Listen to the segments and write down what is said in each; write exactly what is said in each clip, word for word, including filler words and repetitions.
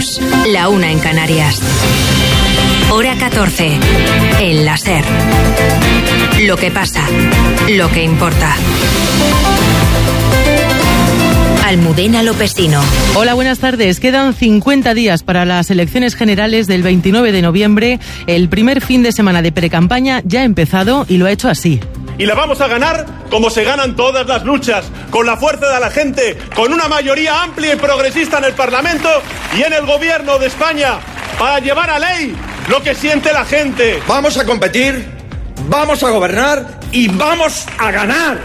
minutos, la una en Canarias. Hora catorce, en la SER. Lo que pasa, lo que importa. Almudena Lopesino. Hola, buenas tardes. Quedan cincuenta días para las elecciones generales del veintinueve de noviembre. El primer fin de semana de precampaña ya ha empezado y lo ha hecho así. Y la vamos a ganar como se ganan todas las luchas, con la fuerza de la gente, con una mayoría amplia y progresista en el Parlamento y en el Gobierno de España, para llevar a ley lo que siente la gente. Vamos a competir, vamos a gobernar y vamos a ganar.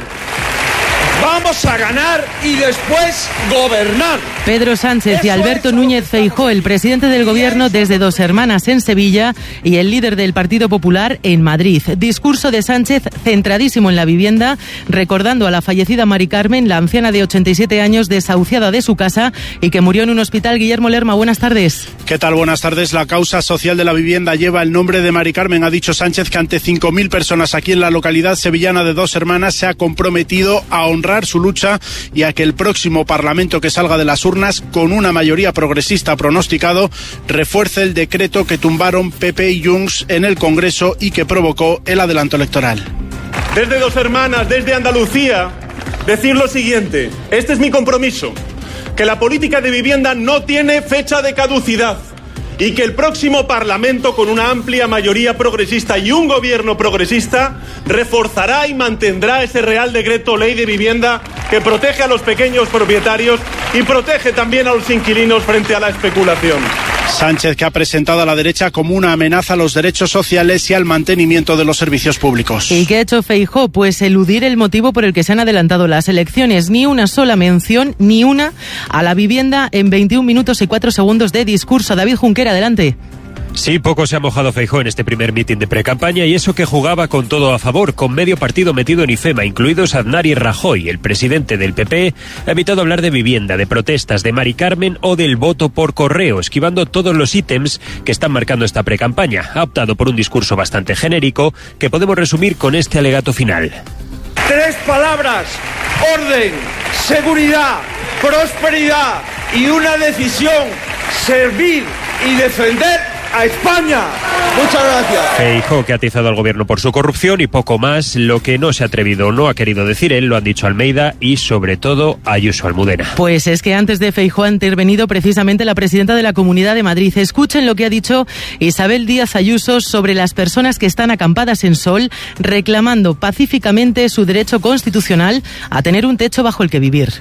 Vamos a ganar y después gobernar. Pedro Sánchez y Alberto Núñez Feijóo, el presidente del Gobierno desde Dos Hermanas en Sevilla y el líder del Partido Popular en Madrid. Discurso de Sánchez centradísimo en la vivienda, recordando a la fallecida Mari Carmen, la anciana de ochenta y siete años desahuciada de su casa y que murió en un hospital. Guillermo Lerma, buenas tardes. ¿Qué tal? Buenas tardes. La causa social de la vivienda lleva el nombre de Mari Carmen. Ha dicho Sánchez que ante cinco mil personas aquí en la localidad sevillana de Dos Hermanas se ha comprometido a honrar su lucha y a que el próximo Parlamento que salga de las urnas con una mayoría progresista pronosticado refuerce el decreto que tumbaron P P y Junts en el Congreso y que provocó el adelanto electoral. Desde Dos Hermanas, desde Andalucía, decir lo siguiente: este es mi compromiso, que la política de vivienda no tiene fecha de caducidad y que el próximo Parlamento, con una amplia mayoría progresista y un gobierno progresista, reforzará y mantendrá ese Real Decreto Ley de Vivienda que protege a los pequeños propietarios y protege también a los inquilinos frente a la especulación. Sánchez, que ha presentado a la derecha como una amenaza a los derechos sociales y al mantenimiento de los servicios públicos. ¿Y qué ha hecho Feijóo? Pues eludir el motivo por el que se han adelantado las elecciones. Ni una sola mención, ni una, a la vivienda en veintiún minutos y cuatro segundos de discurso. David Junquera, adelante. Sí, poco se ha mojado Feijóo en este primer mitin de precampaña, y eso que jugaba con todo a favor, con medio partido metido en IFEMA, incluidos Aznar y Rajoy. El presidente del P P ha evitado hablar de vivienda, de protestas, de Mari Carmen o del voto por correo, esquivando todos los ítems que están marcando esta precampaña. Ha optado por un discurso bastante genérico que podemos resumir con este alegato final. Tres palabras: orden, seguridad, prosperidad y una decisión: servir y defender a España. Muchas gracias. Feijóo, que ha atizado al gobierno por su corrupción y poco más. Lo que no se ha atrevido o no ha querido decir él, lo han dicho Almeida y sobre todo Ayuso, Almudena. Pues es que antes de Feijóo ha intervenido precisamente la presidenta de la Comunidad de Madrid. Escuchen lo que ha dicho Isabel Díaz Ayuso sobre las personas que están acampadas en Sol reclamando pacíficamente su derecho constitucional a tener un techo bajo el que vivir.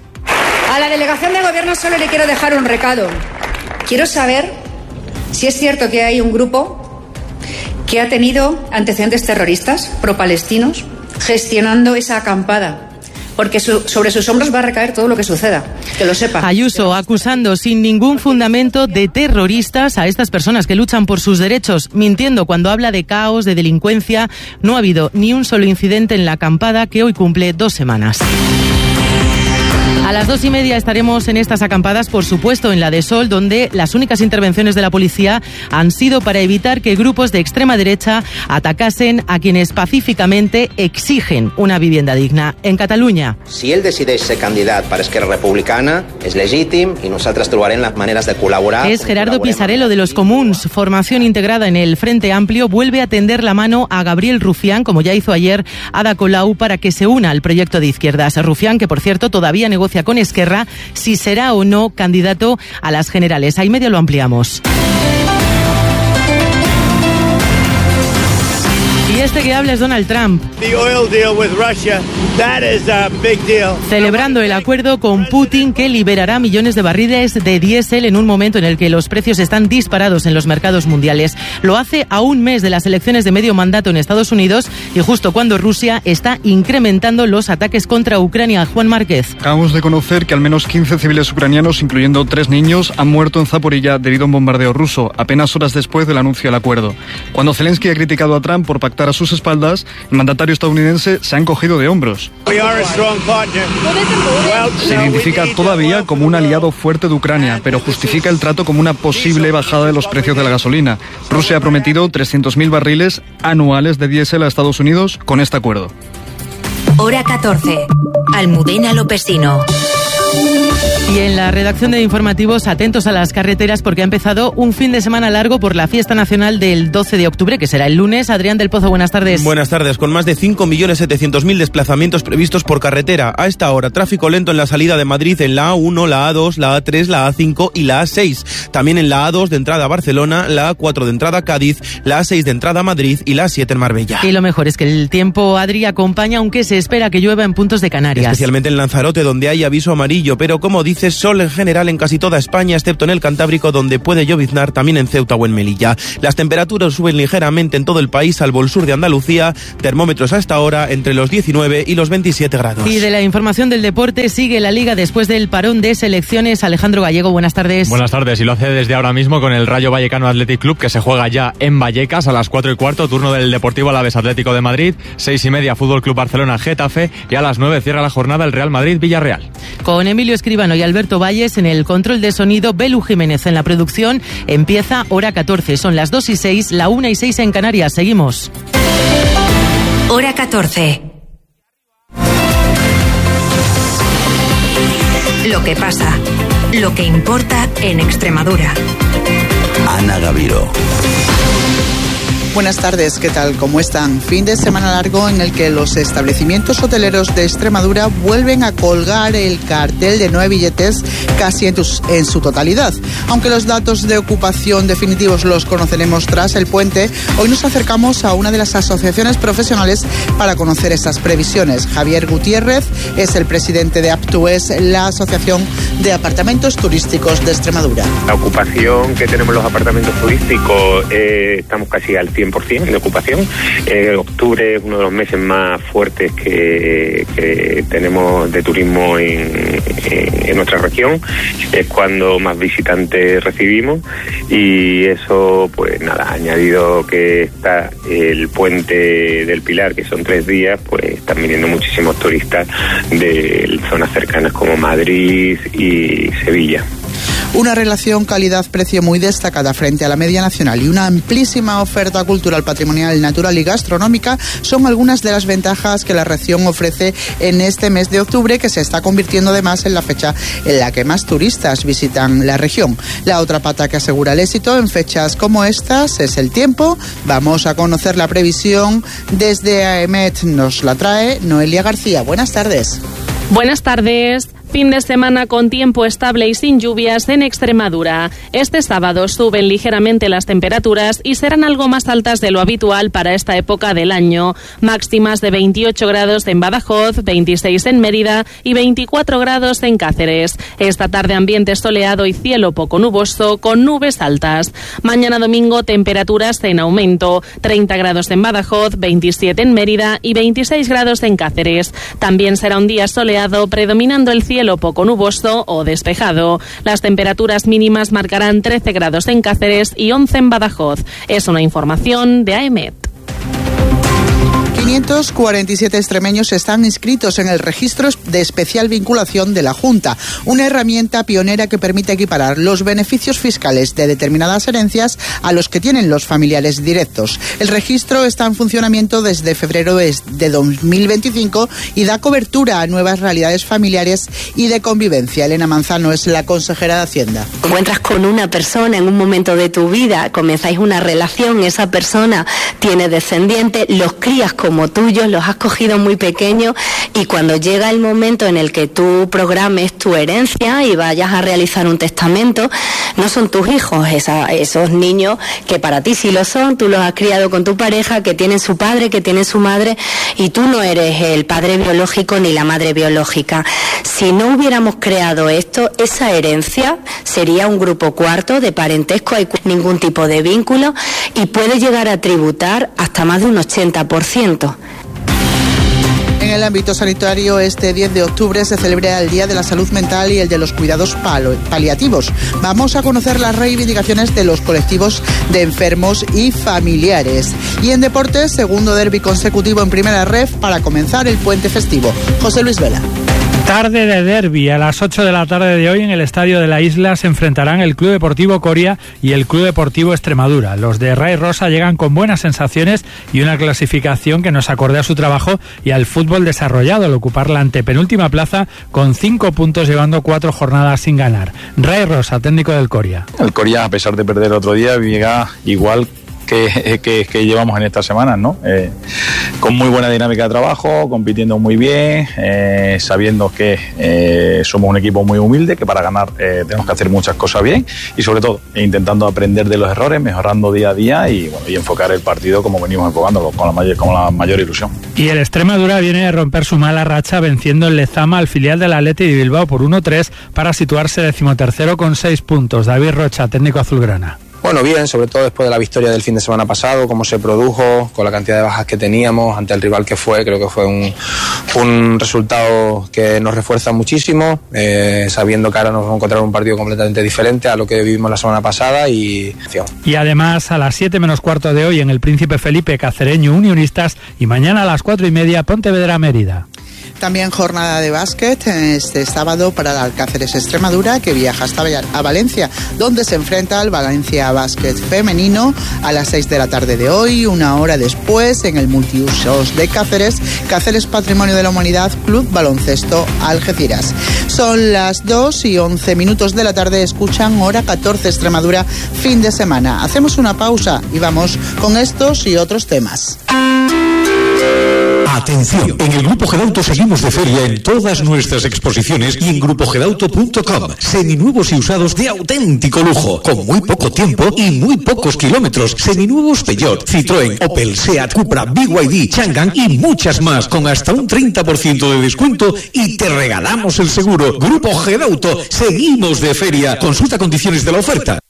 A la delegación de gobierno solo le quiero dejar un recado. Quiero saber si es cierto que hay un grupo que ha tenido antecedentes terroristas pro-palestinos gestionando esa acampada, porque su, sobre sus hombros va a recaer todo lo que suceda, que lo sepa. Ayuso acusando sin ningún fundamento de terroristas a estas personas que luchan por sus derechos, mintiendo cuando habla de caos, de delincuencia. No ha habido ni un solo incidente en la acampada que hoy cumple dos semanas. A las dos y media estaremos en estas acampadas, por supuesto, en la de Sol, donde las únicas intervenciones de la policía han sido para evitar que grupos de extrema derecha atacasen a quienes pacíficamente exigen una vivienda digna. En Catalunya. Si ell decideix ser candidat per Esquerra Republicana, és legítim i nosaltres trobarem las maneras de colaborar. Es Gerardo Pisarello de los Comuns. Formación integrada en el Frente Amplio vuelve a tender la mano a Gabriel Rufián, como ya hizo ayer Ada Colau, para que se una al proyecto de izquierdas. Rufián, que por cierto todavía negocia con Esquerra si será o no candidato a las generales. Ahí medio lo ampliamos. Y este que habla es Donald Trump. The oil deal with Russia, that is a big deal. Celebrando el acuerdo con Putin que liberará millones de barriles de diésel en un momento en el que los precios están disparados en los mercados mundiales. Lo hace a un mes de las elecciones de medio mandato en Estados Unidos y justo cuando Rusia está incrementando los ataques contra Ucrania. Juan Márquez. Acabamos de conocer que al menos quince civiles ucranianos, incluyendo tres niños, han muerto en Zaporilla debido a un bombardeo ruso, apenas horas después del anuncio del acuerdo. Cuando Zelensky ha criticado a Trump por pactar a sus espaldas, el mandatario estadounidense se ha encogido de hombros. Se identifica todavía como un aliado fuerte de Ucrania, pero justifica el trato como una posible bajada de los precios de la gasolina. Rusia ha prometido trescientos mil barriles anuales de diésel a Estados Unidos con este acuerdo. Hora catorce. Almudena Lopesino. Y en la redacción de informativos, atentos a las carreteras porque ha empezado un fin de semana largo por la fiesta nacional del doce de octubre, que será el lunes. Adrián del Pozo, buenas tardes. Buenas tardes. Con más de cinco millones setecientos mil desplazamientos previstos por carretera. A esta hora, tráfico lento en la salida de Madrid en la A uno, la A dos, la A tres, la A cinco y la A seis. También en la A dos de entrada a Barcelona, la A cuatro de entrada a Cádiz, la A seis de entrada a Madrid y la A siete en Marbella. Y lo mejor es que el tiempo, Adri, acompaña, aunque se espera que llueva en puntos de Canarias. Especialmente en Lanzarote, donde hay aviso amarillo, pero como dices, sol en general en casi toda España, excepto en el Cantábrico, donde puede lloviznar, también en Ceuta o en Melilla. Las temperaturas suben ligeramente en todo el país, salvo el sur de Andalucía. Termómetros a esta hora entre los diecinueve y los veintisiete grados. Y de la información del deporte, sigue la Liga después del parón de selecciones. Alejandro Gallego, buenas tardes. Buenas tardes, y lo hace desde ahora mismo con el Rayo Vallecano Athletic Club, que se juega ya en Vallecas a las cuatro y cuarto, turno del Deportivo Alavés Atlético de Madrid, seis y media Fútbol Club Barcelona Getafe, y a las nueve cierra la jornada el Real Madrid Villarreal. Con Emilio Escribano y Alberto Valles en el control de sonido, Belu Jiménez en la producción. Empieza hora catorce, son las dos y seis, la una y seis en Canarias. Seguimos. Hora catorce. Lo que pasa, lo que importa en Extremadura. Ana Gaviro. Buenas tardes, ¿qué tal? ¿Cómo están? Fin de semana largo en el que los establecimientos hoteleros de Extremadura vuelven a colgar el cartel de no hay billetes casi en, tus, en su totalidad. Aunque los datos de ocupación definitivos los conoceremos tras el puente, hoy nos acercamos a una de las asociaciones profesionales para conocer estas previsiones. Javier Gutiérrez es el presidente de Aptues, la Asociación de Apartamentos Turísticos de Extremadura. La ocupación que tenemos los apartamentos turísticos, eh, estamos casi al cien por ciento de ocupación. Eh, octubre es uno de los meses más fuertes que, que tenemos de turismo en, en, en nuestra región. Es cuando más visitantes recibimos, y eso, pues nada, ha añadido que está el puente del Pilar, que son tres días, pues están viniendo muchísimos turistas de zonas cercanas como Madrid y Sevilla. Una relación calidad-precio muy destacada frente a la media nacional y una amplísima oferta cultural, patrimonial, natural y gastronómica son algunas de las ventajas que la región ofrece en este mes de octubre, que se está convirtiendo además en la fecha en la que más turistas visitan la región. La otra pata que asegura el éxito en fechas como estas es el tiempo. Vamos a conocer la previsión desde AEMET. Nos la trae Noelia García. Buenas tardes. Buenas tardes. Fin de semana con tiempo estable y sin lluvias en Extremadura. Este sábado suben ligeramente las temperaturas y serán algo más altas de lo habitual para esta época del año. Máximas de veintiocho grados en Badajoz, veintiséis en Mérida y veinticuatro grados en Cáceres. Esta tarde ambiente soleado y cielo poco nuboso con nubes altas. Mañana domingo temperaturas en aumento. treinta grados en Badajoz, veintisiete en Mérida y veintiséis grados en Cáceres. También será un día soleado, predominando el cielo cielo poco nuboso o despejado. Las temperaturas mínimas marcarán trece grados en Cáceres y once en Badajoz. Es una información de AEMET. quinientos cuarenta y siete extremeños están inscritos en el registro de especial vinculación de la Junta, una herramienta pionera que permite equiparar los beneficios fiscales de determinadas herencias a los que tienen los familiares directos. El registro está en funcionamiento desde febrero de dos mil veinticinco y da cobertura a nuevas realidades familiares y de convivencia. Elena Manzano es la consejera de Hacienda. Te encuentras con una persona en un momento de tu vida, comenzáis una relación, esa persona tiene descendientes, los crías como tuyos, los has cogido muy pequeños, y cuando llega el momento en el que tú programes tu herencia y vayas a realizar un testamento, no son tus hijos, esa, esos niños que para ti sí lo son, tú los has criado con tu pareja, que tienen su padre, que tienen su madre, y tú no eres el padre biológico ni la madre biológica. Si no hubiéramos creado esto, esa herencia sería un grupo cuarto de parentesco, hay ningún tipo de vínculo y puede llegar a tributar hasta más de un ochenta por ciento. En el ámbito sanitario, este diez de octubre se celebra el Día de la Salud Mental y el de los Cuidados Paliativos. Vamos a conocer las reivindicaciones de los colectivos de enfermos y familiares. Y en deportes, segundo derbi consecutivo en Primera Ref para comenzar el puente festivo. José Luis Vela. Tarde de derbi. A las ocho de la tarde de hoy en el Estadio de la Isla se enfrentarán el Club Deportivo Coria y el Club Deportivo Extremadura. Los de Ray Rosa llegan con buenas sensaciones y una clasificación que nos acorde a su trabajo y al fútbol desarrollado al ocupar la antepenúltima plaza con cinco puntos, llevando cuatro jornadas sin ganar. Ray Rosa, técnico del Coria. El Coria, a pesar de perder el otro día, llega igual Que, que, que llevamos en estas semanas, ¿no? Eh, con muy buena dinámica de trabajo, compitiendo muy bien, eh, sabiendo que eh, somos un equipo muy humilde, que para ganar eh, tenemos que hacer muchas cosas bien y sobre todo intentando aprender de los errores, mejorando día a día y, bueno, y enfocar el partido como venimos enfocándolo, con la mayor, con la mayor ilusión. Y el Extremadura viene a romper su mala racha venciendo en Lezama al filial del Athletic de Bilbao por uno tres para situarse decimotercero con seis puntos. David Rocha, técnico azulgrana. Bueno, bien, sobre todo después de la victoria del fin de semana pasado, cómo se produjo, con la cantidad de bajas que teníamos ante el rival que fue, creo que fue un, un resultado que nos refuerza muchísimo, eh, sabiendo que ahora nos vamos a encontrar un partido completamente diferente a lo que vivimos la semana pasada y... Y además a las siete menos cuarto de hoy en el Príncipe Felipe Cacereño Unionistas y mañana a las cuatro y media Pontevedra Mérida. También jornada de básquet este sábado para el Alcáceres Extremadura, que viaja hasta a Valencia, donde se enfrenta al Valencia Básquet Femenino a las seis de la tarde de hoy. Una hora después, en el multiusos de Cáceres, Cáceres Patrimonio de la Humanidad, Club Baloncesto Algeciras. Son las dos y once minutos de la tarde, escuchan Hora catorce Extremadura, fin de semana. Hacemos una pausa y vamos con estos y otros temas. Atención, en el Grupo Gedauto seguimos de feria en todas nuestras exposiciones y en grupo gedauto punto com. Seminuevos y usados de auténtico lujo, con muy poco tiempo y muy pocos kilómetros. Seminuevos Peugeot, Citroën, Opel, Seat, Cupra, B Y D, Changan y muchas más, con hasta un treinta por ciento de descuento y te regalamos el seguro. Grupo Gedauto, seguimos de feria. Consulta condiciones de la oferta.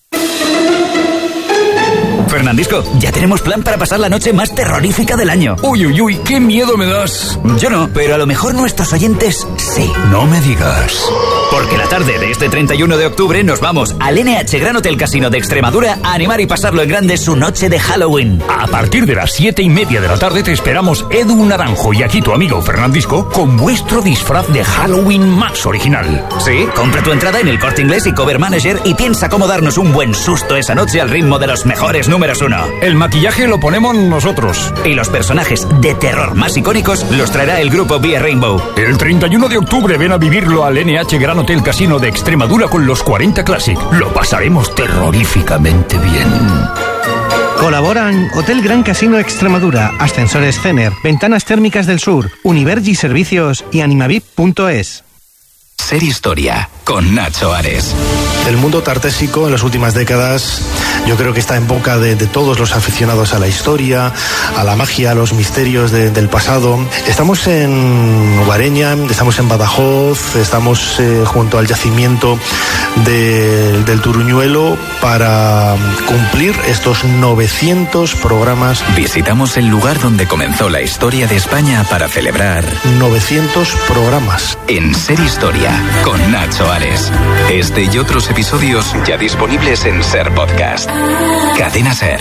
Fernandisco, ya tenemos plan para pasar la noche más terrorífica del año. Uy, uy, uy, qué miedo me das. Yo no, pero a lo mejor nuestros oyentes sí. No me digas. Porque la tarde de este treinta y uno de octubre nos vamos al N H Gran Hotel Casino de Extremadura a animar y pasarlo en grande su noche de Halloween. A partir de las siete y media de la tarde te esperamos Edu Naranjo y aquí tu amigo Fernandisco con vuestro disfraz de Halloween más original. Sí, compra tu entrada en el Corte Inglés y Cover Manager y piensa cómo darnos un buen susto esa noche al ritmo de los mejores números uno. El maquillaje lo ponemos nosotros. Y los personajes de terror más icónicos los traerá el grupo Vía Rainbow. El treinta y uno de octubre ven a vivirlo al N H Gran Hotel Casino de Extremadura con los cuarenta Classic. Lo pasaremos terroríficamente bien. Colaboran Hotel Gran Casino Extremadura, Ascensores Cener, Ventanas Térmicas del Sur, Univergi Servicios y Animavip punto es. Ser Historia, con Nacho Ares. El mundo tartésico en las últimas décadas yo creo que está en boca de, de todos los aficionados a la historia, a la magia, a los misterios de, del pasado. Estamos en Guareña, estamos en Badajoz, estamos eh, junto al yacimiento de, del Turuñuelo para cumplir estos novecientos programas. Visitamos el lugar donde comenzó la historia de España para celebrar novecientos programas. En Ser Historia, con Nacho Ares. Este y otros episodios ya disponibles en Ser Podcast. Cadena Ser.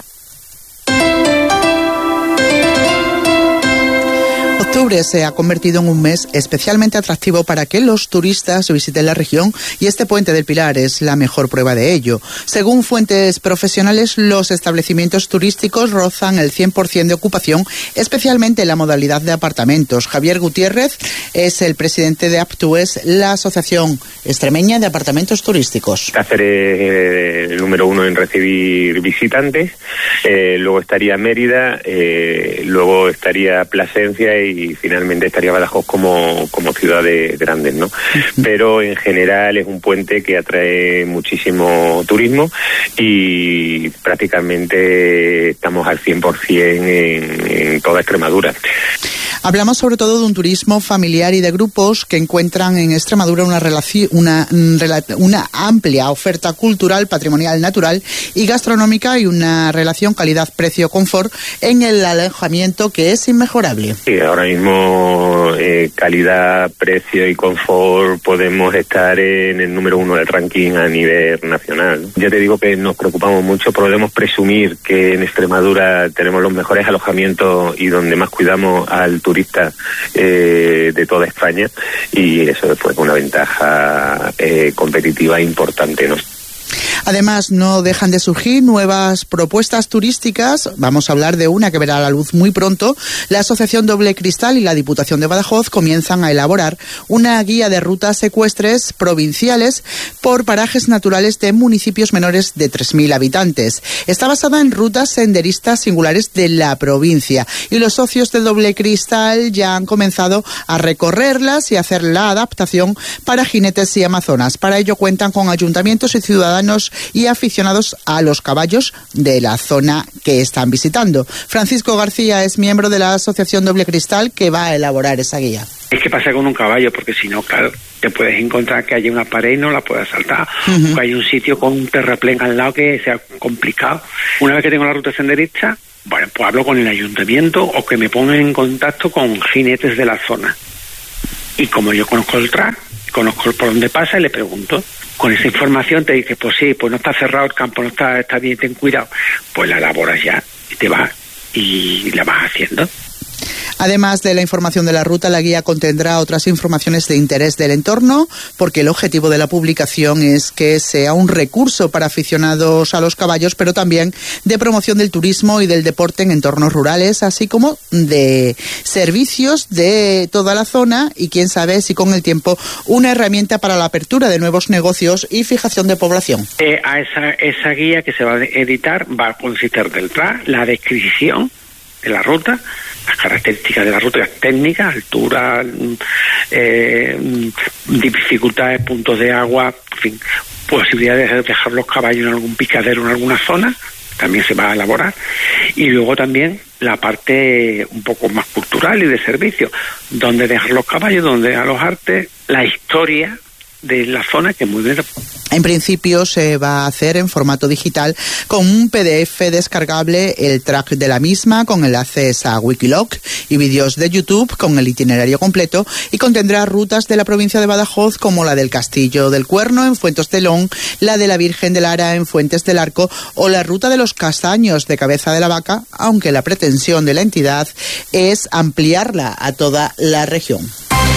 Octubre se ha convertido en un mes especialmente atractivo para que los turistas visiten la región y este Puente del Pilar es la mejor prueba de ello. Según fuentes profesionales, los establecimientos turísticos rozan el cien por ciento de ocupación, especialmente en la modalidad de apartamentos. Javier Gutiérrez es el presidente de Aptues, la Asociación Extremeña de Apartamentos Turísticos. Cáceres es el número uno en recibir visitantes, eh, luego estaría Mérida, eh, luego estaría Plasencia y finalmente estaría Badajoz como, como ciudades grandes, ¿no? Uh-huh. Pero en general es un puente que atrae muchísimo turismo y prácticamente estamos al cien por ciento en, en toda Extremadura. Hablamos sobre todo de un turismo familiar y de grupos que encuentran en Extremadura una, relaci- una, una amplia oferta cultural, patrimonial, natural y gastronómica y una relación calidad-precio-confort en el alojamiento que es inmejorable. Sí, ahora mismo eh, calidad, precio y confort podemos estar en el número uno del ranking a nivel nacional. Ya te digo que nos preocupamos mucho, podemos presumir que en Extremadura tenemos los mejores alojamientos y donde más cuidamos al turismo turistas eh, de toda España, y eso es pues una ventaja eh, competitiva importante, ¿no? Además, no dejan de surgir nuevas propuestas turísticas. Vamos a hablar de una que verá la luz muy pronto. La Asociación Doble Cristal y la Diputación de Badajoz comienzan a elaborar una guía de rutas ecuestres provinciales por parajes naturales de municipios menores de tres mil habitantes. Está basada en rutas senderistas singulares de la provincia, y los socios de Doble Cristal ya han comenzado a recorrerlas y a hacer la adaptación para jinetes y amazonas. Para ello cuentan con ayuntamientos y ciudadanos y aficionados a los caballos de la zona que están visitando. Francisco García es miembro de la Asociación Doble Cristal, que va a elaborar esa guía. Es que pasa con un caballo, porque si no, claro, te puedes encontrar que haya una pared y no la puedas saltar, uh-huh. o que hay un sitio con un terraplén al lado que sea complicado. Una vez que tengo la ruta senderista, bueno, pues hablo con el ayuntamiento o que me pongan en contacto con jinetes de la zona. Y como yo conozco el track, conozco por dónde pasa, y le pregunto. Con esa información te dice, pues sí, pues no está cerrado el campo, no está, está bien, ten cuidado. Pues la elaboras ya y te vas y la vas haciendo. Además de la información de la ruta, la guía contendrá otras informaciones de interés del entorno, porque el objetivo de la publicación es que sea un recurso para aficionados a los caballos, pero también de promoción del turismo y del deporte en entornos rurales, así como de servicios de toda la zona, y quién sabe si con el tiempo una herramienta para la apertura de nuevos negocios y fijación de población. Eh, a esa, esa guía que se va a editar va a consistir del plan, la descripción de la ruta, las características de la ruta, las técnicas, altura, eh, dificultades, puntos de agua, en fin, posibilidades de dejar los caballos en algún picadero en alguna zona, también se va a elaborar, y luego también la parte un poco más cultural y de servicio, donde dejar los caballos, donde alojarte, la historia de la zona, que es muy bien. En principio se va a hacer en formato digital con un P D F descargable, el track de la misma con enlaces a Wikiloc y vídeos de YouTube con el itinerario completo, y contendrá rutas de la provincia de Badajoz como la del Castillo del Cuerno en Fuentes de Lón, la de la Virgen de Lara en Fuentes del Arco o la ruta de los Castaños de Cabeza de la Vaca, aunque la pretensión de la entidad es ampliarla a toda la región.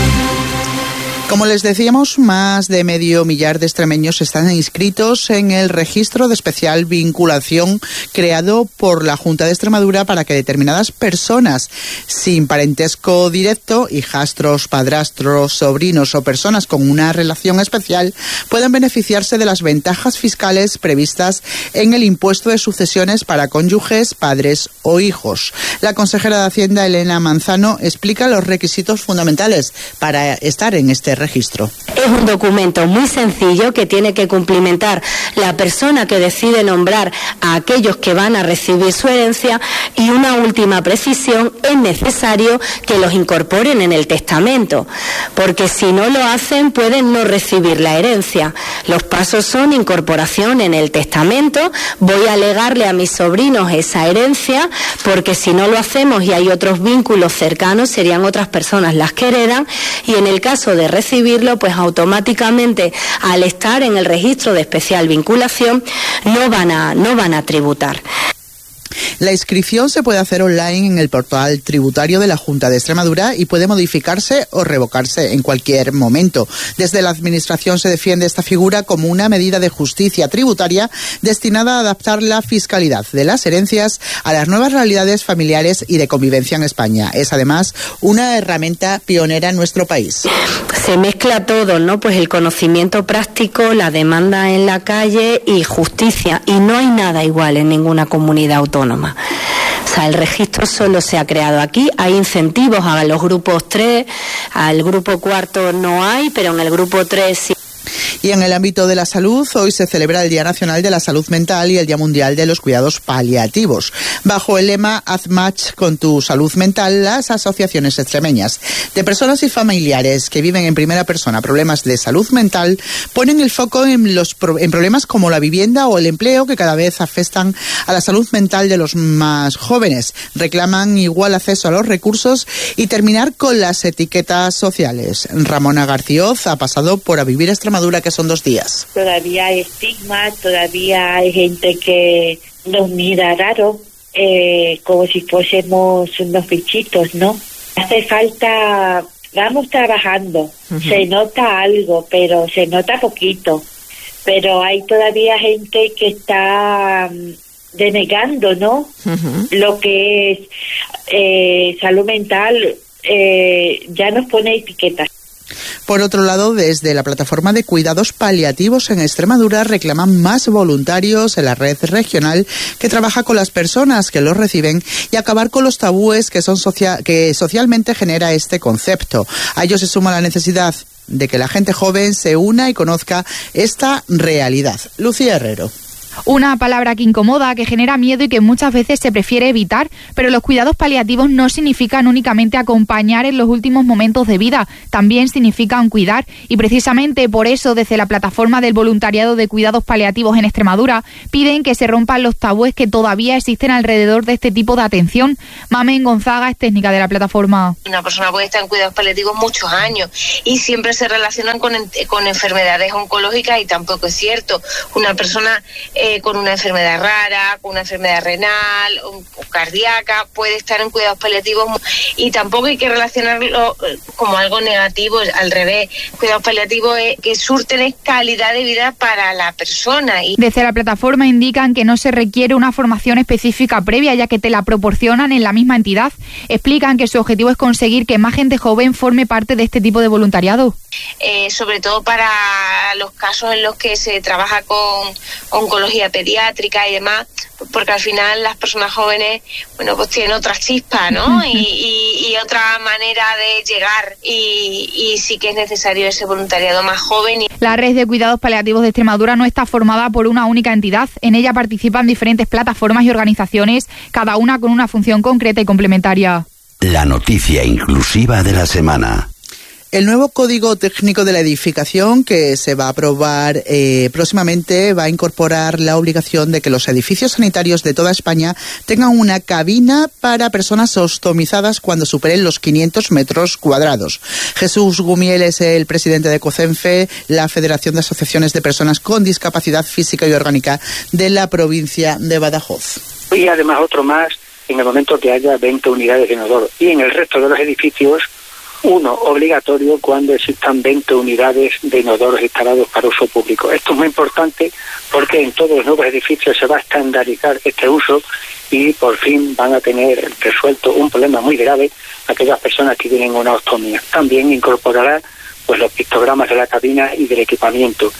Como les decíamos, más de medio millar de extremeños están inscritos en el registro de especial vinculación creado por la Junta de Extremadura para que determinadas personas sin parentesco directo, hijastros, padrastros, sobrinos o personas con una relación especial puedan beneficiarse de las ventajas fiscales previstas en el impuesto de sucesiones para cónyuges, padres o hijos. La consejera de Hacienda, Elena Manzano, explica los requisitos fundamentales para estar en este registro. Es un documento muy sencillo que tiene que cumplimentar la persona que decide nombrar a aquellos que van a recibir su herencia, y una última precisión: es necesario que los incorporen en el testamento, porque si no lo hacen pueden no recibir la herencia. Los pasos son incorporación en el testamento, voy a legarle a mis sobrinos esa herencia, porque si no lo hacemos y hay otros vínculos cercanos serían otras personas las que heredan, y en el caso de recibir recibirlo, pues automáticamente al estar en el registro de especial vinculación no van a, no van a tributar. La inscripción se puede hacer online en el portal tributario de la Junta de Extremadura y puede modificarse o revocarse en cualquier momento. Desde la Administración se defiende esta figura como una medida de justicia tributaria destinada a adaptar la fiscalidad de las herencias a las nuevas realidades familiares y de convivencia en España. Es además una herramienta pionera en nuestro país. Se mezcla todo, ¿no? Pues el conocimiento práctico, la demanda en la calle y justicia, y no hay nada igual en ninguna comunidad autónoma. O sea, el registro solo se ha creado aquí. Hay incentivos a los grupos tres, al grupo cuarto no hay, pero en el grupo tres sí. Y en el ámbito de la salud, hoy se celebra el Día Nacional de la Salud Mental y el Día Mundial de los Cuidados Paliativos. Bajo el lema Haz Match con tu salud mental, las asociaciones extremeñas de personas y familiares que viven en primera persona problemas de salud mental ponen el foco en los pro- en problemas como la vivienda o el empleo, que cada vez afectan a la salud mental de los más jóvenes. Reclaman igual acceso a los recursos y terminar con las etiquetas sociales. Ramona Garcioz ha pasado por A Vivir Extremadura, que son dos días. Todavía hay estigma, todavía hay gente que nos mira raro, eh, como si fuésemos unos bichitos, ¿no? Hace falta, vamos trabajando, uh-huh. Se nota algo, pero se nota poquito. Pero hay todavía gente que está denegando, ¿no? Uh-huh. Lo que es eh, salud mental, eh, ya nos pone etiquetas. Por otro lado, desde la plataforma de cuidados paliativos en Extremadura reclaman más voluntarios en la red regional que trabaja con las personas que los reciben y acabar con los tabúes que son socia- que socialmente genera este concepto. A ello se suma la necesidad de que la gente joven se una y conozca esta realidad. Lucía Herrero. Una palabra que incomoda, que genera miedo y que muchas veces se prefiere evitar, pero los cuidados paliativos no significan únicamente acompañar en los últimos momentos de vida, también significan cuidar y precisamente por eso desde la plataforma del voluntariado de cuidados paliativos en Extremadura piden que se rompan los tabúes que todavía existen alrededor de este tipo de atención. Mamen Gonzaga es técnica de la plataforma. Una persona puede estar en cuidados paliativos muchos años y siempre se relacionan con, con enfermedades oncológicas y tampoco es cierto. Una persona Eh, con una enfermedad rara, con una enfermedad renal o, o cardíaca, puede estar en cuidados paliativos y tampoco hay que relacionarlo como algo negativo, al revés. Cuidados paliativos es que surten calidad de vida para la persona. Y desde la plataforma indican que no se requiere una formación específica previa, ya que te la proporcionan en la misma entidad. Explican que su objetivo es conseguir que más gente joven forme parte de este tipo de voluntariado. Eh, sobre todo para los casos en los que se trabaja con oncología pediátrica y demás, porque al final las personas jóvenes, bueno, pues tienen otra chispa, ¿no? y, y, y otra manera de llegar y, y sí que es necesario ese voluntariado más joven. La red de cuidados paliativos de Extremadura no está formada por una única entidad. En ella participan diferentes plataformas y organizaciones, cada una con una función concreta y complementaria. La noticia inclusiva de la semana. El nuevo Código Técnico de la Edificación que se va a aprobar eh, próximamente va a incorporar la obligación de que los edificios sanitarios de toda España tengan una cabina para personas ostomizadas cuando superen los quinientos metros cuadrados. Jesús Gumiel es el presidente de COCENFE, la Federación de Asociaciones de Personas con Discapacidad Física y Orgánica de la provincia de Badajoz. Y además otro más en el momento que haya veinte unidades de inodoro. Y en el resto de los edificios, uno obligatorio cuando existan veinte unidades de inodoros instalados para uso público. Esto es muy importante porque en todos los nuevos edificios se va a estandarizar este uso y por fin van a tener resuelto un problema muy grave aquellas personas que tienen una ostomía. También incorporará pues los pictogramas de la cabina y del equipamiento.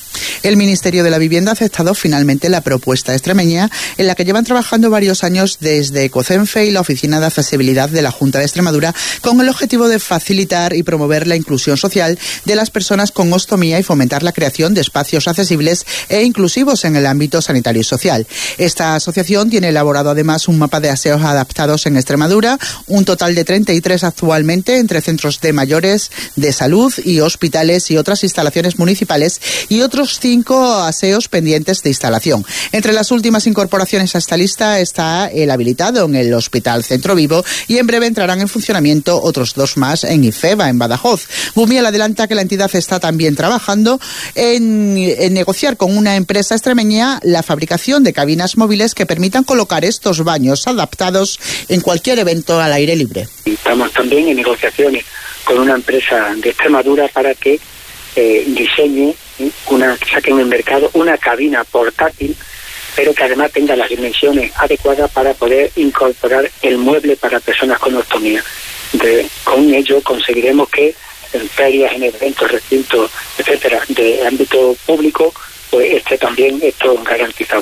El Ministerio de la Vivienda ha aceptado finalmente la propuesta extremeña en la que llevan trabajando varios años desde COCENFE y la Oficina de Accesibilidad de la Junta de Extremadura con el objetivo de facilitar y promover la inclusión social de las personas con ostomía y fomentar la creación de espacios accesibles e inclusivos en el ámbito sanitario y social. Esta asociación tiene elaborado además un mapa de aseos adaptados en Extremadura, un total de treinta y tres actualmente entre centros de mayores, de salud y hospitales y otras instalaciones municipales y otros cinco aseos pendientes de instalación. Entre las últimas incorporaciones a esta lista está el habilitado en el Hospital Centro Vivo y en breve entrarán en funcionamiento otros dos más en IFEBA, en Badajoz. Gumiel adelanta que la entidad está también trabajando en, en negociar con una empresa extremeña la fabricación de cabinas móviles que permitan colocar estos baños adaptados en cualquier evento al aire libre. Estamos también en negociaciones con una empresa de Extremadura para que eh, diseñe una, que saquen en el mercado una cabina portátil, pero que además tenga las dimensiones adecuadas para poder incorporar el mueble para personas con ostomía. De, con ello conseguiremos que en ferias, en eventos, recintos, etcétera, de ámbito público, pues esté también esto garantizado.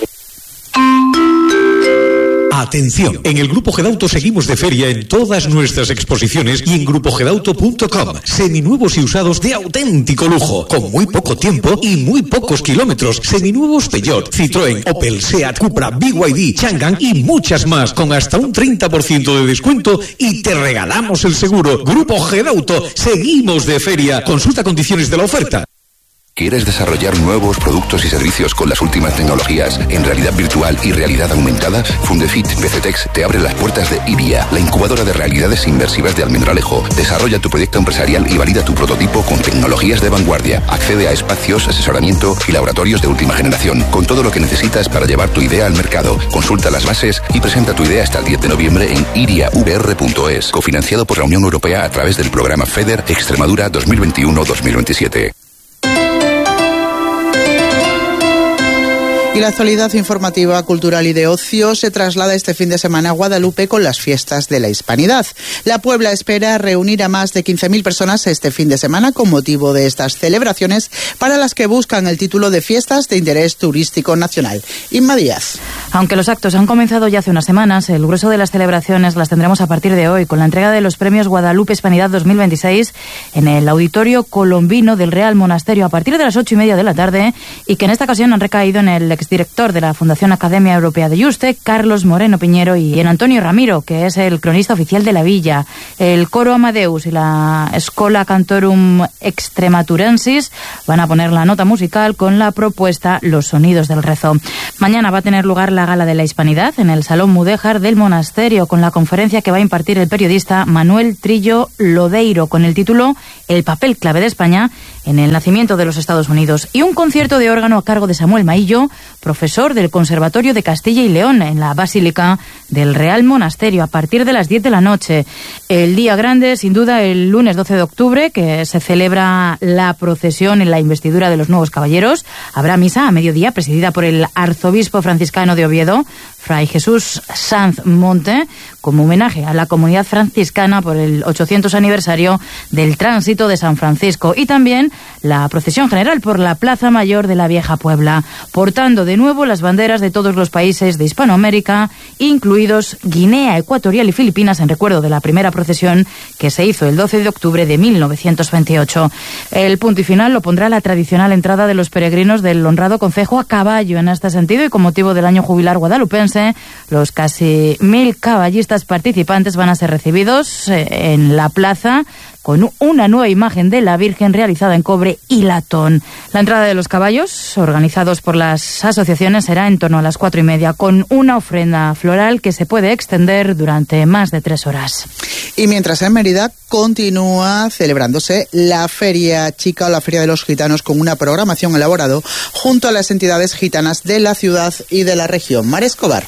Atención, en el Grupo Gedauto seguimos de feria en todas nuestras exposiciones y en grupo gedauto punto com. Seminuevos y usados de auténtico lujo, con muy poco tiempo y muy pocos kilómetros. Seminuevos Peugeot, Citroën, Opel, Seat, Cupra, B Y D, Changan y muchas más, con hasta un treinta por ciento de descuento y te regalamos el seguro. Grupo Gedauto, seguimos de feria. Consulta condiciones de la oferta. ¿Quieres desarrollar nuevos productos y servicios con las últimas tecnologías en realidad virtual y realidad aumentada? Fundefit P C Tex te abre las puertas de IRIA, la incubadora de realidades inmersivas de Almendralejo. Desarrolla tu proyecto empresarial y valida tu prototipo con tecnologías de vanguardia. Accede a espacios, asesoramiento y laboratorios de última generación, con todo lo que necesitas para llevar tu idea al mercado. Consulta las bases y presenta tu idea hasta el diez de noviembre en iria v r punto es, cofinanciado por la Unión Europea a través del programa FEDER Extremadura dos mil veintiuno dos mil veintisiete. Y la actualidad informativa, cultural y de ocio se traslada este fin de semana a Guadalupe con las fiestas de la Hispanidad. La Puebla espera reunir a más de quince mil personas este fin de semana con motivo de estas celebraciones, para las que buscan el título de Fiestas de Interés Turístico Nacional. Inma Díaz. Aunque los actos han comenzado ya hace unas semanas, el grueso de las celebraciones las tendremos a partir de hoy, con la entrega de los premios Guadalupe Hispanidad dos mil veintiséis en el Auditorio Colombino del Real Monasterio a partir de las ocho y media de la tarde, y que en esta ocasión han recaído en el exdirector de la Fundación Academia Europea de Yuste, Carlos Moreno Piñero, y en Antonio Ramiro, que es el cronista oficial de la villa. El coro Amadeus y la Schola Cantorum Extrematurensis van a poner la nota musical con la propuesta Los Sonidos del Rezo. Mañana va a tener lugar la Gala de la Hispanidad en el Salón Mudéjar del Monasterio, con la conferencia que va a impartir el periodista Manuel Trillo Lodeiro, con el título El papel clave de España en el nacimiento de los Estados Unidos, y un concierto de órgano a cargo de Samuel Maillo, profesor del Conservatorio de Castilla y León, en la Basílica del Real Monasterio, a partir de las diez de la noche. El día grande, sin duda, el lunes doce de octubre, que se celebra la procesión en la investidura de los nuevos caballeros. Habrá misa a mediodía, presidida por el arzobispo franciscano de Oviedo, Fray Jesús Sanz Monte, como homenaje a la comunidad franciscana por el ochocientos aniversario del tránsito de San Francisco, y también la procesión general por la Plaza Mayor de la Vieja Puebla, portando de nuevo las banderas de todos los países de Hispanoamérica, incluidos Guinea Ecuatorial y Filipinas, en recuerdo de la primera procesión que se hizo el doce de octubre de mil novecientos veintiocho. El punto y final lo pondrá la tradicional entrada de los peregrinos del honrado concejo a caballo. En este sentido, y con motivo del año jubilar guadalupense, los casi mil caballistas participantes van a ser recibidos en la plaza con una nueva imagen de la Virgen realizada en cobre y latón. La entrada de los caballos, organizados por las asociaciones, será en torno a las cuatro y media, con una ofrenda floral que se puede extender durante más de tres horas. Y mientras en Mérida continúa celebrándose la Feria Chica o la Feria de los Gitanos, con una programación elaborada junto a las entidades gitanas de la ciudad y de la región. Mar Escobar.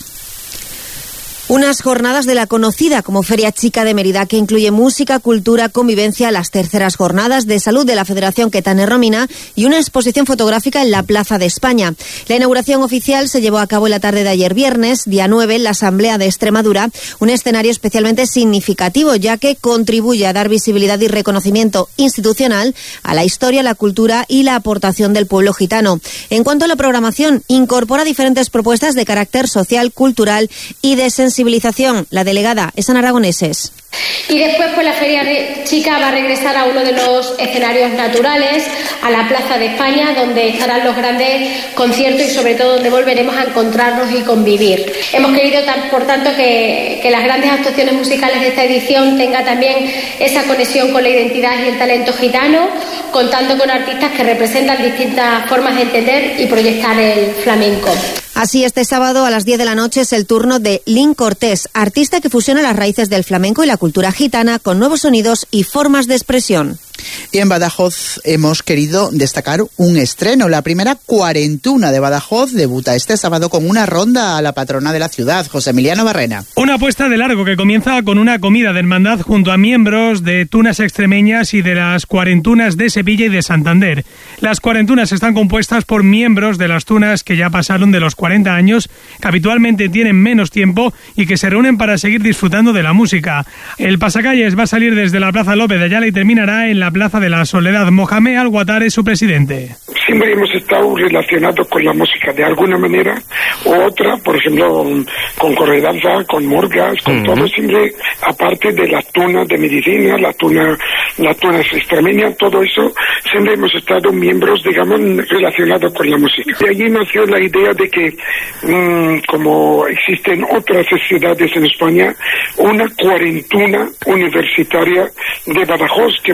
Unas jornadas de la conocida como Feria Chica de Mérida, que incluye música, cultura, convivencia, las terceras jornadas de salud de la Federación Quetana Romina y una exposición fotográfica en la Plaza de España. La inauguración oficial se llevó a cabo en la tarde de ayer viernes, día nueve, en la Asamblea de Extremadura, un escenario especialmente significativo, ya que contribuye a dar visibilidad y reconocimiento institucional a la historia, la cultura y la aportación del pueblo gitano. En cuanto a la programación, incorpora diferentes propuestas de carácter social, cultural y de sensibilización. La delegada es Ana Aragoneses. Y después, pues la Feria Chica va a regresar a uno de los escenarios naturales, a la Plaza de España, donde estarán los grandes conciertos y sobre todo donde volveremos a encontrarnos y convivir. Hemos querido, por tanto, que, que las grandes actuaciones musicales de esta edición tengan también esa conexión con la identidad y el talento gitano, contando con artistas que representan distintas formas de entender y proyectar el flamenco. Así, este sábado a las diez de la noche es el turno de Lynn Cortés, artista que fusiona las raíces del flamenco y la cultura gitana con nuevos sonidos y formas de expresión. Y en Badajoz hemos querido destacar un estreno. La primera cuarentuna de Badajoz debuta este sábado con una ronda a la patrona de la ciudad, José Emiliano Barrena. Una apuesta de largo que comienza con una comida de hermandad junto a miembros de Tunas Extremeñas y de las Cuarentunas de Sevilla y de Santander. Las Cuarentunas están compuestas por miembros de las Tunas que ya pasaron de los cuarenta años, que habitualmente tienen menos tiempo y que se reúnen para seguir disfrutando de la música. El pasacalles va a salir desde la Plaza López de Ayala y terminará en la Plaza de la Soledad. Mohamed Al-Guatar es su presidente. Siempre hemos estado relacionados con la música de alguna manera u otra, por ejemplo, con corredanza, con murgas, con uh-huh. todo, siempre, aparte de las tunas de medicina, las tunas, las tunas extremeñas, todo eso, siempre hemos estado miembros, digamos, relacionados con la música. Y allí nació la idea de que, mmm, como existen otras ciudades en España, una cuarentuna universitaria de Badajoz, que Badajoz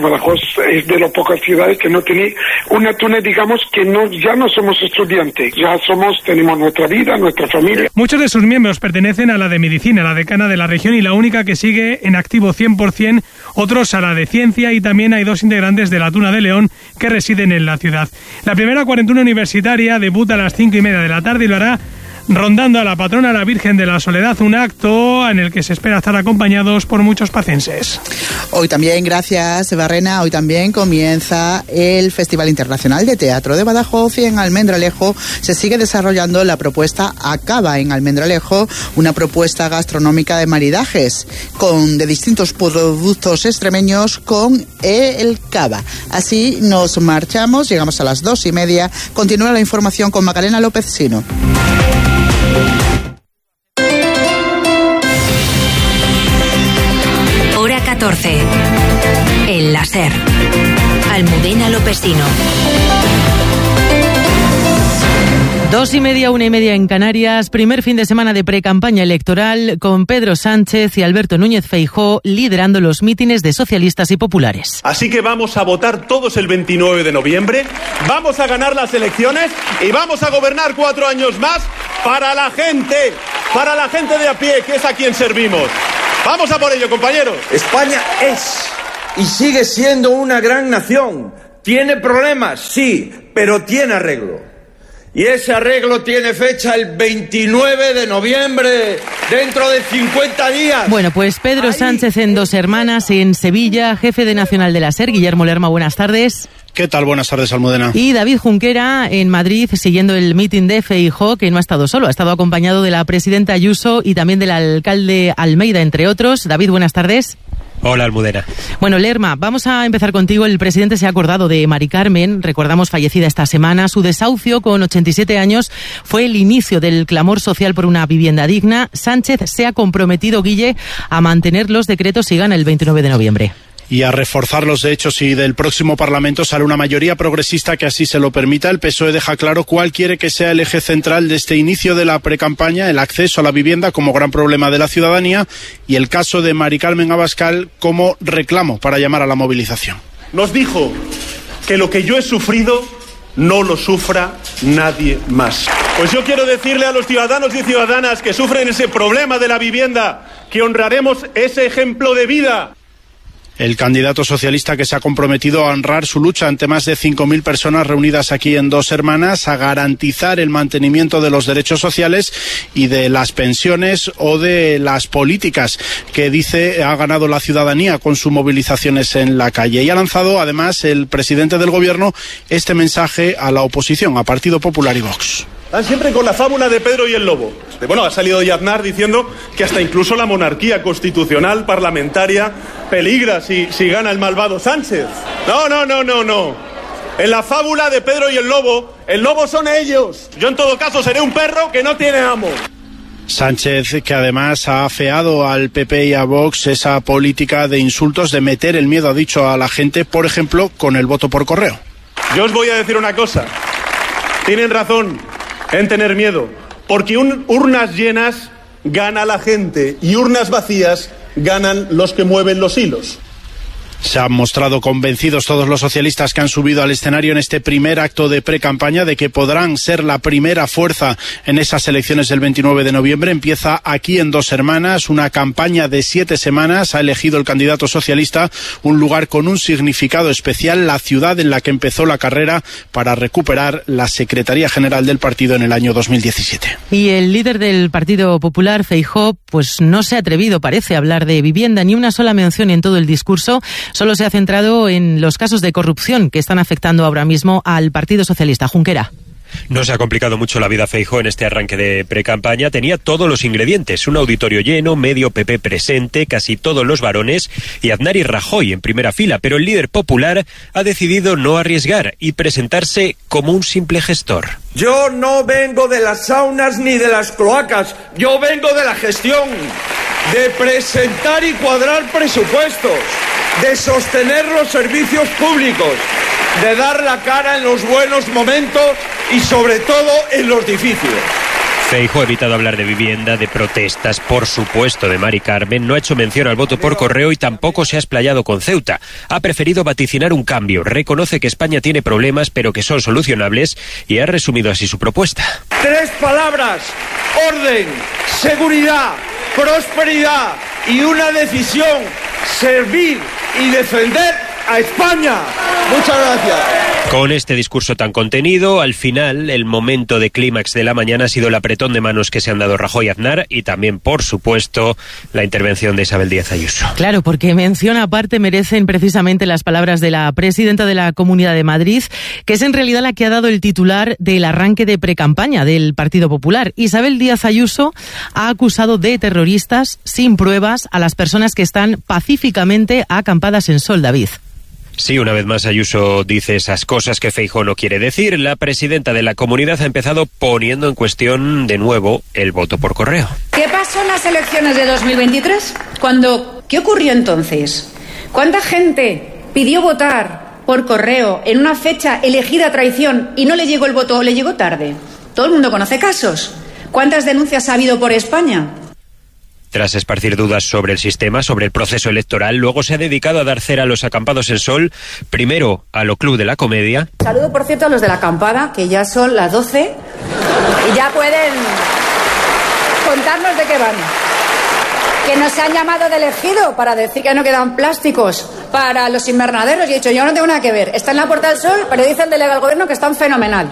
es de las pocas ciudades que no tiene una tuna, digamos que no, ya no somos estudiantes, ya somos, tenemos nuestra vida, nuestra familia. Muchos de sus miembros pertenecen a la de Medicina, la decana de la región y la única que sigue en activo cien por ciento, otros a la de Ciencia, y también hay dos integrantes de la Tuna de León que residen en la ciudad. La primera cuarentena universitaria debuta a las cinco y media de la tarde y lo hará rondando a la patrona, la Virgen de la Soledad, un acto en el que se espera estar acompañados por muchos pacenses. Hoy también, gracias Barrena, hoy también comienza el Festival Internacional de Teatro de Badajoz y en Almendralejo se sigue desarrollando la propuesta Acaba en Almendralejo, una propuesta gastronómica de maridajes con de distintos productos extremeños con el cava. Así nos marchamos, llegamos a las dos y media. Continúa la información con Macarena López Sino. Hora catorce. El láser. Almudena Lopesino. Dos y media, una y media en Canarias. Primer fin de semana de pre-campaña electoral con Pedro Sánchez y Alberto Núñez Feijóo liderando los mítines de socialistas y populares. Así que vamos a votar todos el veintinueve de noviembre, vamos a ganar las elecciones y vamos a gobernar cuatro años más para la gente, para la gente de a pie, que es a quien servimos. Vamos a por ello, compañeros. España es y sigue siendo una gran nación. ¿Tiene problemas? Sí, pero tiene arreglo. Y ese arreglo tiene fecha el veintinueve de noviembre, dentro de cincuenta días. Bueno, pues Pedro Sánchez en Dos Hermanas, en Sevilla, jefe de Nacional de la SER, Guillermo Lerma, buenas tardes. ¿Qué tal? Buenas tardes, Almudena. Y David Junquera en Madrid, siguiendo el mitin de Feijóo, que no ha estado solo, ha estado acompañado de la presidenta Ayuso y también del alcalde Almeida, entre otros. David, buenas tardes. Hola, Almudena. Bueno, Lerma, vamos a empezar contigo. El presidente se ha acordado de Mari Carmen, recordamos, fallecida esta semana. Su desahucio con ochenta y siete años fue el inicio del clamor social por una vivienda digna. Sánchez se ha comprometido, Guille, a mantener los decretos si gana el veintinueve de noviembre. Y a reforzarlos, de hecho, si del próximo Parlamento sale una mayoría progresista que así se lo permita. El P S O E deja claro cuál quiere que sea el eje central de este inicio de la precampaña: el acceso a la vivienda como gran problema de la ciudadanía y el caso de Mari Carmen Abascal como reclamo para llamar a la movilización. Nos dijo que lo que yo he sufrido no lo sufra nadie más. Pues yo quiero decirle a los ciudadanos y ciudadanas que sufren ese problema de la vivienda que honraremos ese ejemplo de vida. El candidato socialista que se ha comprometido a honrar su lucha ante más de cinco mil personas reunidas aquí en Dos Hermanas, a garantizar el mantenimiento de los derechos sociales y de las pensiones o de las políticas que dice ha ganado la ciudadanía con sus movilizaciones en la calle. Y ha lanzado además el presidente del gobierno este mensaje a la oposición, a Partido Popular y Vox. Están siempre con la fábula de Pedro y el lobo. Bueno, ha salido hoy Aznar diciendo que hasta incluso la monarquía constitucional parlamentaria peligra si, si gana el malvado Sánchez. No, no, no, no, no. En la fábula de Pedro y el lobo, el lobo son ellos. Yo en todo caso seré un perro que no tiene amo. Sánchez, que además ha afeado al P P y a Vox esa política de insultos, de meter el miedo, ha dicho, a la gente, por ejemplo, con el voto por correo. Yo os voy a decir una cosa. Tienen razón en tener miedo, porque un, urnas llenas gana la gente y urnas vacías ganan los que mueven los hilos. Se han mostrado convencidos todos los socialistas que han subido al escenario en este primer acto de pre-campaña de que podrán ser la primera fuerza en esas elecciones del veintinueve de noviembre. Empieza aquí en Dos Hermanas una campaña de siete semanas. Ha elegido el candidato socialista un lugar con un significado especial, la ciudad en la que empezó la carrera para recuperar la Secretaría General del partido en el año dos mil diecisiete. Y el líder del Partido Popular, Feijóo, pues no se ha atrevido, parece, a hablar de vivienda, ni una sola mención en todo el discurso. Solo se ha centrado en los casos de corrupción que están afectando ahora mismo al Partido Socialista. Junquera. No se ha complicado mucho la vida a Feijóo en este arranque de precampaña. Tenía todos los ingredientes: un auditorio lleno, medio P P presente, casi todos los varones y Aznar y Rajoy en primera fila. Pero el líder popular ha decidido no arriesgar y presentarse como un simple gestor. Yo no vengo de las saunas ni de las cloacas, yo vengo de la gestión, de presentar y cuadrar presupuestos, de sostener los servicios públicos, de dar la cara en los buenos momentos y sobre todo en los difíciles. Feijóo ha evitado hablar de vivienda, de protestas, por supuesto, de Mari Carmen. No ha hecho mención al voto por correo y tampoco se ha explayado con Ceuta. Ha preferido vaticinar un cambio. Reconoce que España tiene problemas, pero que son solucionables, y ha resumido así su propuesta. Tres palabras: orden, seguridad, prosperidad y una decisión: servir y defender a España. Muchas gracias. Con este discurso tan contenido, al final, el momento de clímax de la mañana ha sido el apretón de manos que se han dado Rajoy y Aznar, y también, por supuesto, la intervención de Isabel Díaz Ayuso. Claro, porque mención aparte merecen precisamente las palabras de la presidenta de la Comunidad de Madrid, que es en realidad la que ha dado el titular del arranque de precampaña del Partido Popular. Isabel Díaz Ayuso ha acusado de terroristas sin pruebas a las personas que están pacíficamente acampadas en Sol, David. Sí, una vez más Ayuso dice esas cosas que Feijóo no quiere decir. La presidenta de la comunidad ha empezado poniendo en cuestión de nuevo el voto por correo. ¿Qué pasó en las elecciones de dos mil veintitrés? Cuando, ¿qué ocurrió entonces? ¿Cuánta gente pidió votar por correo en una fecha elegida a traición y no le llegó el voto o le llegó tarde? Todo el mundo conoce casos. ¿Cuántas denuncias ha habido por España? Tras esparcir dudas sobre el sistema, sobre el proceso electoral, luego se ha dedicado a dar cera a los acampados en Sol, primero a lo Club de la Comedia. Saludo, por cierto, a los de la acampada, que ya son las doce y ya pueden contarnos de qué van. Que nos han llamado de elegido para decir que no quedan plásticos para los invernaderos, y he dicho, yo no tengo nada que ver. Está en la Puerta del Sol, pero dice el delegado del gobierno que están fenomenal.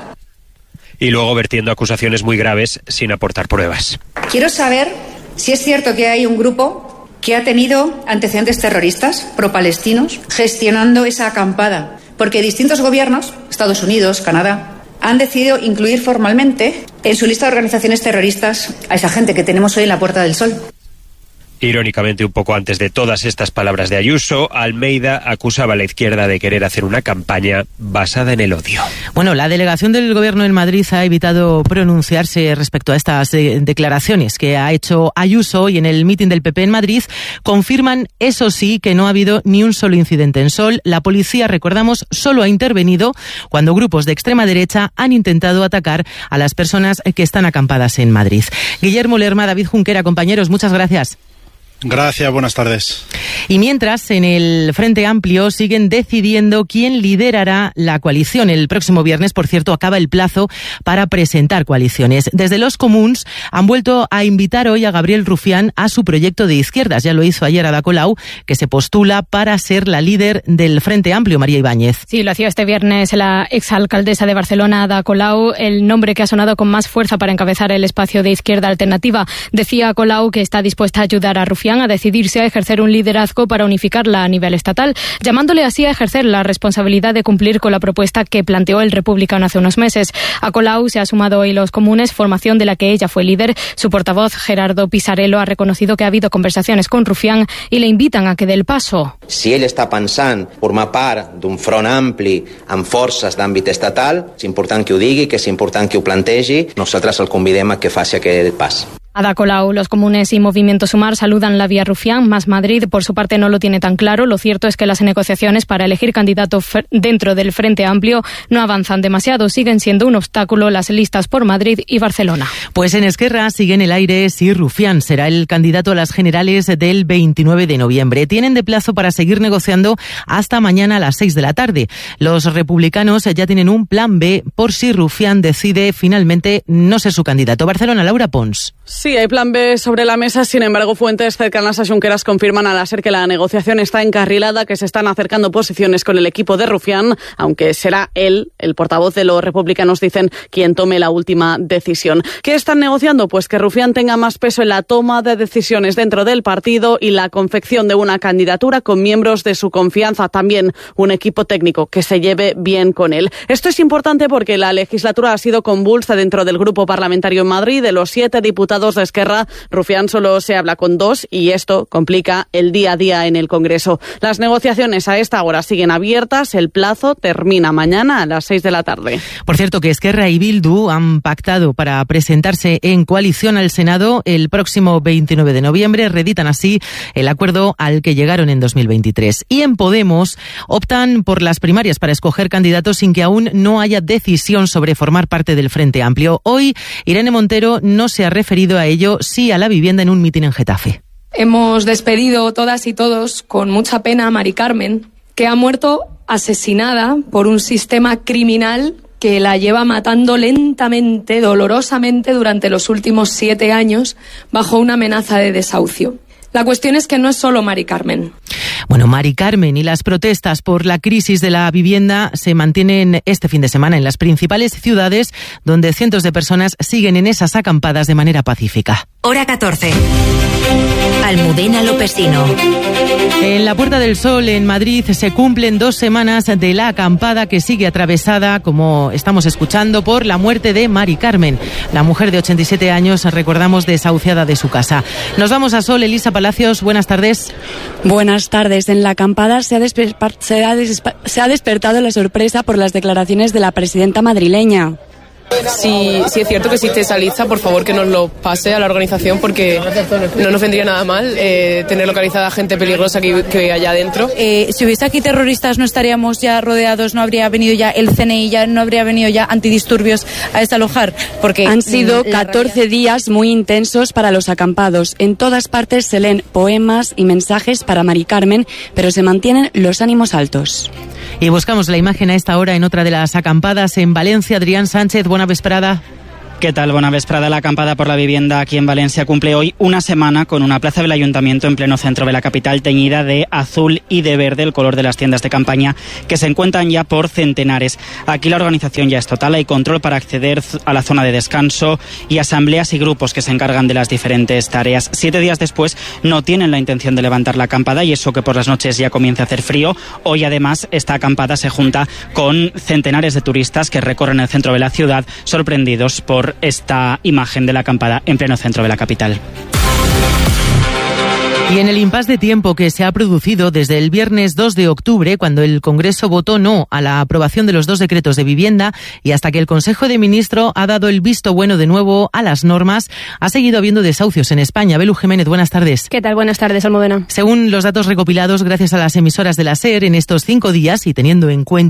Y luego vertiendo acusaciones muy graves sin aportar pruebas. Quiero saber si es cierto que hay un grupo que ha tenido antecedentes terroristas pro-palestinos gestionando esa acampada, porque distintos gobiernos, Estados Unidos, Canadá, han decidido incluir formalmente en su lista de organizaciones terroristas a esa gente que tenemos hoy en la Puerta del Sol. Irónicamente, un poco antes de todas estas palabras de Ayuso, Almeida acusaba a la izquierda de querer hacer una campaña basada en el odio. Bueno, la delegación del Gobierno en Madrid ha evitado pronunciarse respecto a estas eh, declaraciones que ha hecho Ayuso, y en el mitin del P P en Madrid confirman, eso sí, que no ha habido ni un solo incidente en Sol. La policía, recordamos, solo ha intervenido cuando grupos de extrema derecha han intentado atacar a las personas que están acampadas en Madrid. Guillermo Lerma, David Junquera, compañeros, muchas gracias. Gracias, buenas tardes. Y mientras, en el Frente Amplio siguen decidiendo quién liderará la coalición. El próximo viernes, por cierto, acaba el plazo para presentar coaliciones. Desde los Comuns han vuelto a invitar hoy a Gabriel Rufián a su proyecto de izquierdas. Ya lo hizo ayer Ada Colau, que se postula para ser la líder del Frente Amplio, María Ibáñez. Sí, lo hacía este viernes la exalcaldesa de Barcelona, Ada Colau, el nombre que ha sonado con más fuerza para encabezar el espacio de izquierda alternativa. Decía Colau que está dispuesta a ayudar a Rufián a decidirse a ejercer un liderazgo para unificarla a nivel estatal, llamándole así a ejercer la responsabilidad de cumplir con la propuesta que planteó el republicano hace unos meses. A Colau se ha sumado hoy Los Comunes, formación de la que ella fue líder. Su portavoz, Gerardo Pisarello, ha reconocido que ha habido conversaciones con Rufián y le invitan a que dé el paso. Si ell està pensant formar part d'un front ampli amb forces d'àmbit estatal, és important que ho digui, que és important que ho plantegi. Nosaltres el convidem a que faci aquest pas. Ada Colau, Los Comunes y Movimiento Sumar saludan la vía Rufián. Más Madrid, por su parte, no lo tiene tan claro. Lo cierto es que las negociaciones para elegir candidato dentro del Frente Amplio no avanzan demasiado. Siguen siendo un obstáculo las listas por Madrid y Barcelona. Pues en Esquerra sigue en el aire si Rufián será el candidato a las generales del veintinueve de noviembre. Tienen de plazo para seguir negociando hasta mañana a las seis de la tarde. Los republicanos ya tienen un plan B por si Rufián decide finalmente no ser su candidato. Barcelona, Laura Pons. Sí, hay plan B sobre la mesa. Sin embargo, fuentes cercanas a Junqueras confirman a la SER que la negociación está encarrilada, que se están acercando posiciones con el equipo de Rufián, aunque será él, el portavoz de los republicanos, dicen, quien tome la última decisión. ¿Qué están negociando? Pues que Rufián tenga más peso en la toma de decisiones dentro del partido y la confección de una candidatura con miembros de su confianza. También un equipo técnico que se lleve bien con él. Esto es importante porque la legislatura ha sido convulsa dentro del grupo parlamentario en Madrid. De los siete diputados diputados de Esquerra, Rufián solo se habla con dos y esto complica el día a día en el Congreso. Las negociaciones a esta hora siguen abiertas. El plazo termina mañana a las seis de la tarde. Por cierto, que Esquerra y Bildu han pactado para presentarse en coalición al Senado el próximo veintinueve de noviembre. Reeditan así el acuerdo al que llegaron en dos mil veintitrés. Y en Podemos optan por las primarias para escoger candidatos sin que aún no haya decisión sobre formar parte del Frente Amplio. Hoy, Irene Montero no se ha referido a ello, sí a la vivienda en un mitin en Getafe. Hemos despedido todas y todos con mucha pena a Mari Carmen, que ha muerto asesinada por un sistema criminal que la lleva matando lentamente, dolorosamente durante los últimos siete años bajo una amenaza de desahucio. La cuestión es que no es solo Mari Carmen. Bueno, Mari Carmen y las protestas por la crisis de la vivienda se mantienen este fin de semana en las principales ciudades, donde cientos de personas siguen en esas acampadas de manera pacífica. Hora catorce. Almudena Lopesino. En la Puerta del Sol, en Madrid, se cumplen dos semanas de la acampada que sigue atravesada, como estamos escuchando, por la muerte de Mari Carmen, la mujer de ochenta y siete años, recordamos, desahuciada de su casa. Nos vamos a Sol. Elisa Palacios, buenas tardes. Buenas tardes. En la acampada se ha, desper- se ha, desper- se ha despertado la sorpresa por las declaraciones de la presidenta madrileña. Si, si es cierto que existe esa lista, por favor que nos lo pase a la organización, porque no nos vendría nada mal eh, tener localizada gente peligrosa que, que haya adentro. Eh, si hubiese aquí terroristas, no estaríamos ya rodeados, no habría venido ya el C N I, ya no habría venido ya antidisturbios a desalojar. Porque han sido catorce realidad... días muy intensos para los acampados. En todas partes se leen poemas y mensajes para Mari Carmen, pero se mantienen los ánimos altos. Y buscamos la imagen a esta hora en otra de las acampadas en Valencia. Adrián Sánchez, buena vesprada. ¿Qué tal? Buena vesprada. La acampada por la vivienda aquí en Valencia cumple hoy una semana con una plaza del Ayuntamiento en pleno centro de la capital teñida de azul y de verde, el color de las tiendas de campaña que se encuentran ya por centenares. Aquí la organización ya es total, hay control para acceder a la zona de descanso y asambleas y grupos que se encargan de las diferentes tareas. Siete días después no tienen la intención de levantar la acampada y eso que por las noches ya comienza a hacer frío. Hoy además esta acampada se junta con centenares de turistas que recorren el centro de la ciudad sorprendidos por esta imagen de la acampada en pleno centro de la capital. Y en el impasse de tiempo que se ha producido desde el viernes dos de octubre, cuando el Congreso votó no a la aprobación de los dos decretos de vivienda y hasta que el Consejo de Ministros ha dado el visto bueno de nuevo a las normas, ha seguido habiendo desahucios en España. Belu Jiménez, buenas tardes. ¿Qué tal? Buenas tardes, Almudena. Según los datos recopilados gracias a las emisoras de la SER en estos cinco días y teniendo en cuenta